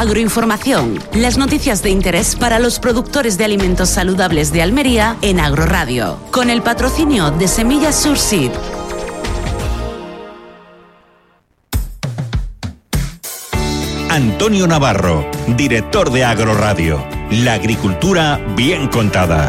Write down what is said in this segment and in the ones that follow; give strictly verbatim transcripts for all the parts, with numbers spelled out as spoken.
Agroinformación, las noticias de interés para los productores de alimentos saludables de Almería en Agroradio, con el patrocinio de Semillas Surseed. Antonio Navarro, director de Agroradio. La agricultura bien contada.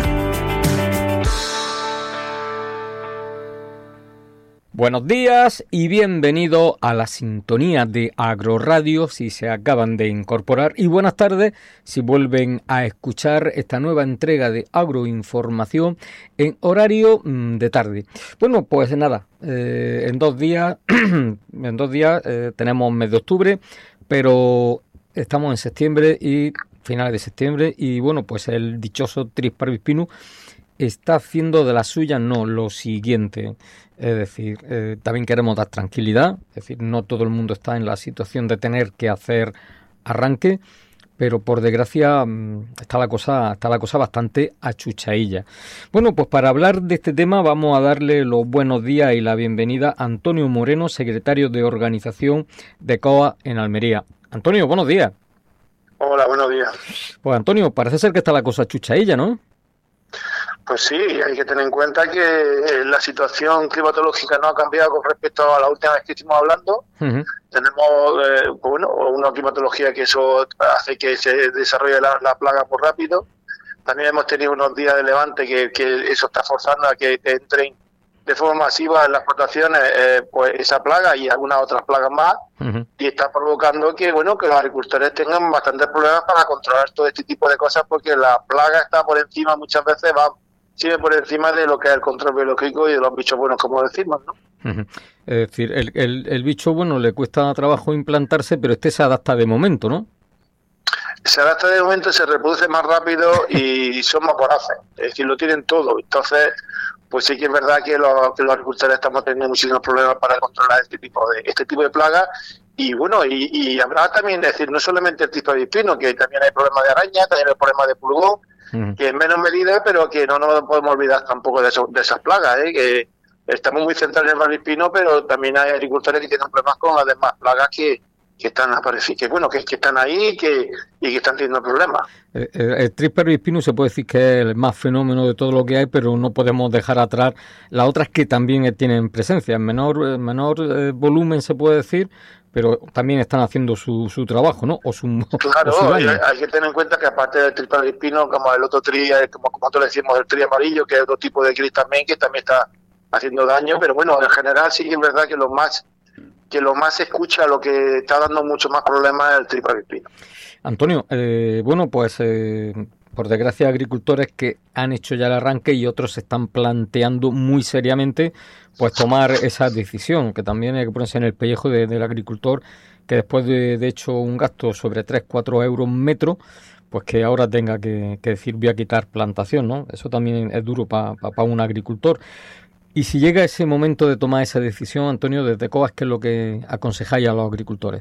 Buenos días y bienvenido a la sintonía de Agroradio si se acaban de incorporar, y buenas tardes si vuelven a escuchar esta nueva entrega de Agroinformación en horario de tarde. Bueno, pues nada, eh, en dos días, en dos días eh, tenemos mes de octubre, pero estamos en septiembre y finales de septiembre, y bueno, pues el dichoso Tris parvispinus está haciendo de la suya, no, lo siguiente. Es decir, eh, también queremos dar tranquilidad, es decir, no todo el mundo está en la situación de tener que hacer arranque, pero por desgracia está la cosa, está la cosa bastante achuchadilla. Bueno, pues para hablar de este tema vamos a darle los buenos días y la bienvenida a Antonio Moreno, secretario de organización de C O A en Almería. Antonio, buenos días. Hola, buenos días. Pues Antonio, parece ser que está la cosa achuchadilla, ¿no? Pues sí, hay que tener en cuenta que la situación climatológica no ha cambiado con respecto a la última vez que estuvimos hablando. Uh-huh. Tenemos eh, bueno, una climatología que eso hace que se desarrolle la, la plaga muy rápido. También hemos tenido unos días de levante que, que eso está forzando a que entren de forma masiva en las explotaciones eh, pues esa plaga y algunas otras plagas más. Uh-huh. Y está provocando que bueno que los agricultores tengan bastantes problemas para controlar todo este tipo de cosas, porque la plaga está por encima, muchas veces va sigue por encima de lo que es el control biológico y de los bichos buenos, como decimos, ¿no? Uh-huh. Es decir, el, el, el bicho bueno le cuesta trabajo implantarse, pero este se adapta de momento, ¿no? Se adapta de momento, se reproduce más rápido y son más voraces, es decir, lo tienen todo. Entonces, pues sí que es verdad que los, que los agricultores estamos teniendo muchísimos problemas para controlar este tipo de este tipo de plagas. Y bueno, y, y habrá también, es decir, no solamente el Tris parvispinus, que también hay problemas de araña, también hay problemas de pulgón, uh-huh. que en menos medida, pero que no nos podemos olvidar tampoco de, eso, de esas plagas, ¿eh? Que estamos muy centrados en el parvispinus, pero también hay agricultores que tienen problemas con las demás plagas que, que están apareciendo, que bueno, que, que están ahí y que, y que están teniendo problemas. El, el, el Tris parvispinus se puede decir que es el más fenómeno de todo lo que hay, pero no podemos dejar atrás las otras que también tienen presencia, en menor, en menor eh, volumen se puede decir, pero también están haciendo su, su trabajo, ¿no? O su, claro, o su hay, hay que tener en cuenta que aparte del Tris parvispinus, como el otro Tris, como, como nosotros decimos, el Tris amarillo, que es otro tipo de Tris también, que también está haciendo daño, pero bueno, en general sí que es verdad que lo más que lo más se escucha, lo que está dando mucho más problemas es el Tris parvispinus. Antonio, eh, bueno, pues eh, por desgracia agricultores que han hecho ya el arranque y otros se están planteando muy seriamente pues tomar esa decisión, que también hay que ponerse en el pellejo de, del agricultor, que después de, de hecho un gasto sobre tres cuatro euros metro, pues que ahora tenga que, que decir voy a quitar plantación, ¿no? Eso también es duro para pa, pa un agricultor. Y si llega ese momento de tomar esa decisión, Antonio, desde C O A, ¿qué es lo que aconsejáis a los agricultores?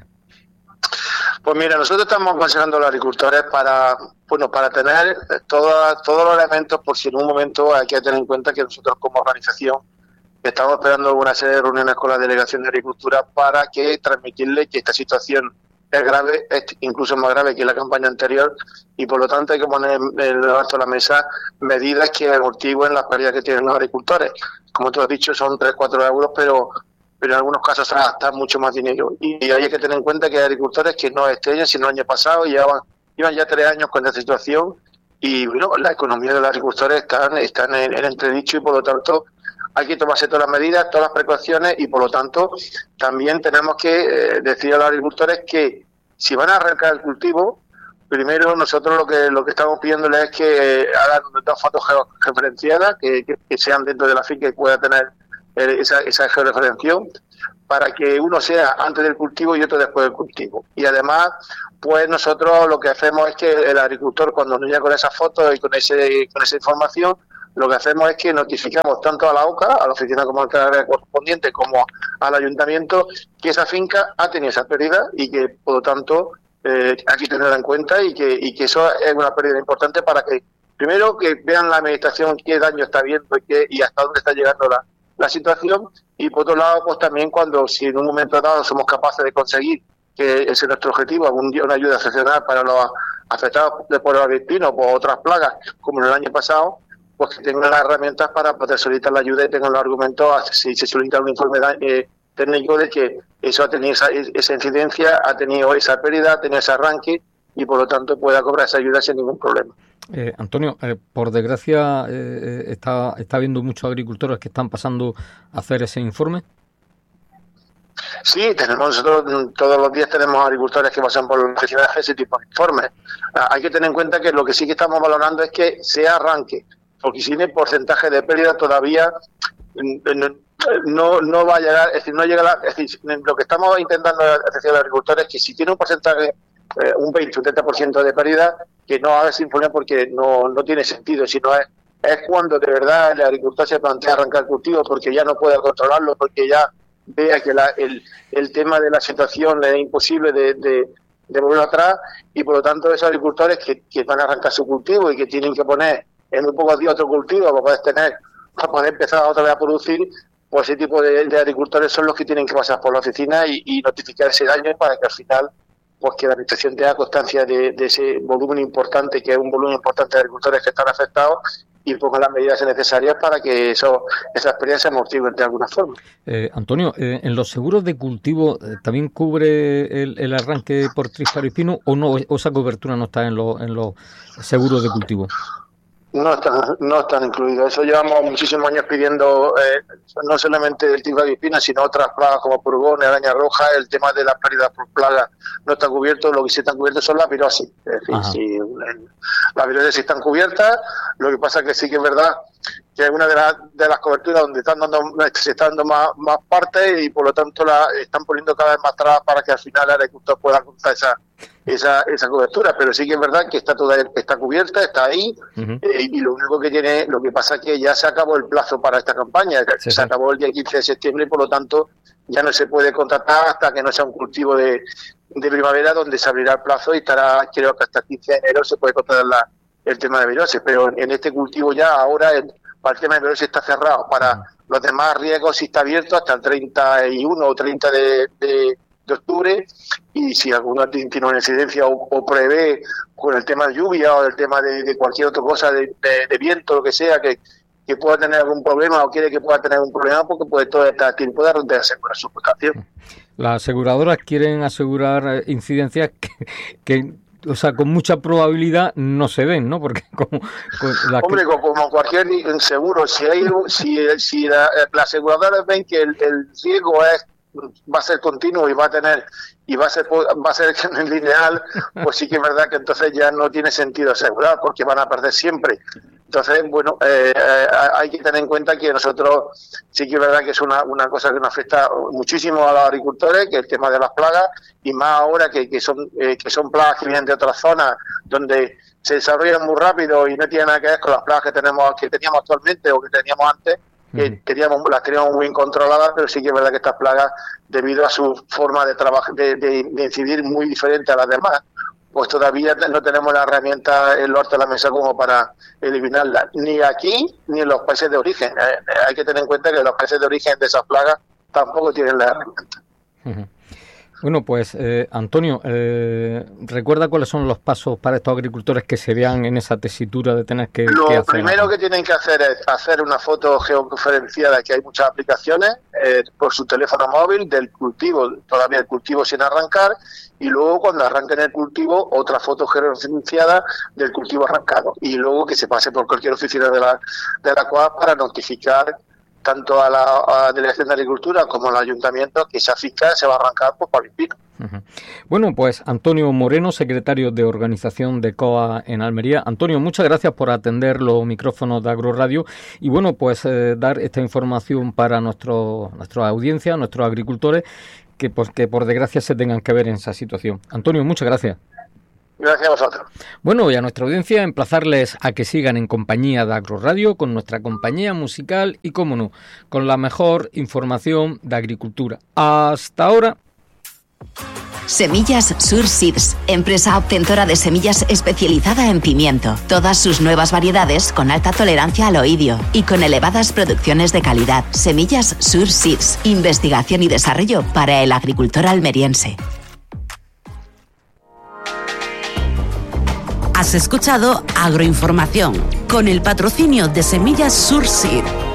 Pues mira, nosotros estamos aconsejando a los agricultores para, bueno, para tener toda, todos los elementos, por si en un momento hay que tener en cuenta que nosotros como organización estamos esperando una serie de reuniones con la Delegación de Agricultura para que transmitirle que esta situación es grave, es incluso más grave que la campaña anterior, y por lo tanto hay que poner en el alto de la mesa medidas que amortigüen las pérdidas que tienen los agricultores. Como tú has dicho, son tres cuatro euros, pero pero en algunos casos se va a gastar mucho más dinero. Y hay que tener en cuenta que hay agricultores que no este año, sino el año pasado, llevan, llevan ya tres años con esta situación, y bueno, la economía de los agricultores están, están en, en entredicho, y por lo tanto hay que tomarse todas las medidas, todas las precauciones, y por lo tanto también tenemos que eh, decir a los agricultores que si van a arrancar el cultivo, primero nosotros lo que lo que estamos pidiéndoles es que eh, hagan dos fotos georreferenciadas, que, que, que sean dentro de la finca y pueda tener eh, esa, esa georreferenciación, para que uno sea antes del cultivo y otro después del cultivo. Y además, pues nosotros lo que hacemos es que el agricultor, cuando nos llega con esas fotos y con ese con esa información, lo que hacemos es que notificamos tanto a la O C A, a la oficina comunitaria correspondiente, como al ayuntamiento, que esa finca ha tenido esa pérdida y que, por lo tanto, eh, hay que tenerla en cuenta, y que, y que eso es una pérdida importante para que, primero, que vean la administración qué daño está viendo y, qué, y hasta dónde está llegando la, la situación, y por otro lado, pues también cuando, si en un momento dado somos capaces de conseguir que ese es nuestro objetivo, algún día una ayuda excepcional para los afectados por el avispino o por otras plagas, como en el año pasado, pues que tengan las herramientas para poder solicitar la ayuda y tengan los argumentos, si se solicita un informe eh, técnico de que eso ha tenido esa, esa incidencia, ha tenido esa pérdida, ha tenido ese arranque y por lo tanto pueda cobrar esa ayuda sin ningún problema. Eh, Antonio, eh, por desgracia eh, está, está habiendo muchos agricultores que están pasando a hacer ese informe. Sí, tenemos nosotros todos los días tenemos agricultores que pasan por la oficina de ese tipo de informes. Ah, hay que tener en cuenta que lo que sí que estamos valorando es que sea arranque, porque si tiene porcentaje de pérdida todavía no no va a llegar, es decir, no llega a la, es decir, lo que estamos intentando decir a los agricultores es que si tiene un porcentaje, eh, un veinte, un treinta por ciento de pérdida, que no haga ese informe porque no, no tiene sentido, sino es, es cuando de verdad el agricultor se plantea arrancar el cultivo porque ya no puede controlarlo, porque ya vea que la, el, el tema de la situación es imposible de, de, de volver atrás, y por lo tanto esos agricultores que, que van a arrancar su cultivo y que tienen que poner en muy pocos días otro cultivo para poder tener, para poder empezar otra vez a producir, pues ese tipo de, de agricultores son los que tienen que pasar por la oficina y, y notificar ese daño para que al final pues que la administración tenga constancia de, de ese volumen importante, que es un volumen importante de agricultores que están afectados, y pongan las medidas necesarias para que eso, esas pérdidas se amortiguen de alguna forma. Eh, Antonio, eh, ¿en los seguros de cultivo eh, también cubre el, el arranque por trispa avispino o no, o esa cobertura no está en, lo, en los seguros de cultivo? No están, no están incluidos. Eso llevamos muchísimos años pidiendo, eh, no solamente el tipo de avispina, sino otras plagas como purgones, araña roja. El tema de las pérdidas por plagas no está cubierto. Lo que sí están cubiertos son las virosis. Es decir, si, las virosis sí están cubiertas. Lo que pasa es que sí que es verdad que es una de las de las coberturas donde están dando se están dando más, más partes y por lo tanto la están poniendo cada vez más trabas para que al final el agricultor pueda contar esa esa esa cobertura, pero sí que es verdad que está toda está cubierta, está ahí. Uh-huh. eh, y lo único que tiene, lo que pasa es que ya se acabó el plazo para esta campaña, sí, se sí. acabó el día quince de septiembre y por lo tanto ya no se puede contratar hasta que no sea un cultivo de, de primavera, donde se abrirá el plazo y estará, creo que hasta el quince de enero se puede contratar la, el tema de virosis, pero en, en este cultivo ya ahora el, para el tema de virosis está cerrado, para uh-huh. los demás riesgos sí está abierto hasta el treinta y uno o treinta de, de de octubre, y si alguno tiene una incidencia o, o prevé con el tema de lluvia o el tema de, de cualquier otra cosa de, de, de viento, lo que sea, que, que pueda tener algún problema o quiere que pueda tener un problema, porque puede todo estar tiempo de, de asegurar su prestación. Las aseguradoras quieren asegurar incidencias que, que o sea, con mucha probabilidad no se ven, ¿no? Porque como... La Hombre, que... como cualquier seguro, si hay si, si la, las aseguradoras ven que el, el riesgo es va a ser continuo y va a tener y va a ser va a ser lineal, pues sí que es verdad que entonces ya no tiene sentido asegurar porque van a perder siempre. Entonces, bueno, eh, eh, hay que tener en cuenta que nosotros sí que es verdad que es una, una cosa que nos afecta muchísimo a los agricultores, que es el tema de las plagas, y más ahora que, que son eh, que son plagas que vienen de otras zonas donde se desarrollan muy rápido y no tienen nada que ver con las plagas que tenemos que teníamos actualmente o que teníamos antes. Que teníamos, las teníamos muy bien controladas, pero sí que es verdad que estas plagas, debido a su forma de trabajar, de, de, de incidir muy diferente a las demás, pues todavía no tenemos la herramienta en lo alto de la mesa como para eliminarlas, ni aquí ni en los países de origen. Eh, hay que tener en cuenta que los países de origen de esas plagas tampoco tienen la herramienta. Uh-huh. Bueno, pues eh, Antonio, eh, ¿recuerda cuáles son los pasos para estos agricultores que se vean en esa tesitura de tener que, Lo que hacer? primero que tienen que hacer es hacer una foto geoconferenciada, que hay muchas aplicaciones, eh, por su teléfono móvil del cultivo, todavía el cultivo sin arrancar, y luego cuando arranquen el cultivo, otra foto geoconferenciada del cultivo arrancado, y luego que se pase por cualquier oficina de la, de la C O A para notificar tanto a la, a la Delegación de Agricultura como al Ayuntamiento que esa finca se va a arrancar pues, por el pino. Uh-huh. Bueno, pues Antonio Moreno, secretario de Organización de C O A en Almería. Antonio, muchas gracias por atender los micrófonos de Agroradio y bueno, pues eh, dar esta información para nuestro, nuestra audiencia, nuestros agricultores, que, pues, que por desgracia se tengan que ver en esa situación. Antonio, muchas gracias. Gracias a vosotros. Bueno, y a nuestra audiencia emplazarles a que sigan en compañía de Agroradio con nuestra compañía musical y, cómo no, con la mejor información de agricultura. Hasta ahora. Semillas Sur Seeds, empresa obtentora de semillas especializada en pimiento. Todas sus nuevas variedades con alta tolerancia al oidio y con elevadas producciones de calidad. Semillas Sur Seeds, investigación y desarrollo para el agricultor almeriense. Has escuchado Agroinformación con el patrocinio de Semillas Surseed.